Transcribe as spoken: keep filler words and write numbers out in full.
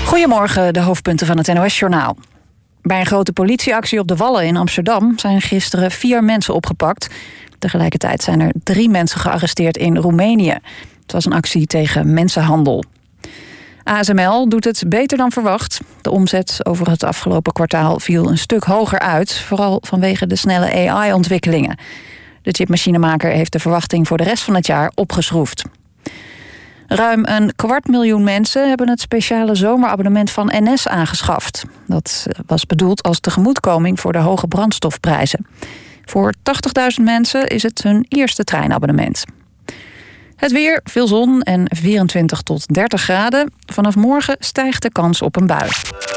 Goedemorgen, de hoofdpunten van het N O S-journaal. Bij een grote politieactie op de Wallen in Amsterdam zijn gisteren vier mensen opgepakt. Tegelijkertijd zijn er drie mensen gearresteerd in Roemenië. Het was een actie tegen mensenhandel. A S M L doet het beter dan verwacht. De omzet over het afgelopen kwartaal viel een stuk hoger uit, vooral vanwege de snelle A I-ontwikkelingen. De chipmachinemaker heeft de verwachting voor de rest van het jaar opgeschroefd. Ruim een kwart miljoen mensen hebben het speciale zomerabonnement van N S aangeschaft. Dat was bedoeld als tegemoetkoming voor de hoge brandstofprijzen. Voor tachtigduizend mensen is het hun eerste treinabonnement. Het weer, veel zon en vierentwintig tot dertig graden. Vanaf morgen stijgt de kans op een bui.